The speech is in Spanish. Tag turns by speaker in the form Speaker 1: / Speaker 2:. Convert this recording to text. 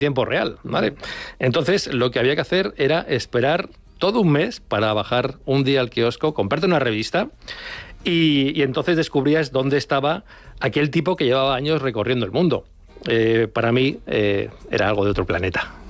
Speaker 1: tiempo real, ¿vale? Entonces, lo que había que hacer era esperar todo un mes para bajar un día al kiosco, comprarte una revista y entonces descubrías dónde estaba aquel tipo que llevaba años recorriendo el mundo. Para mí era algo de otro planeta.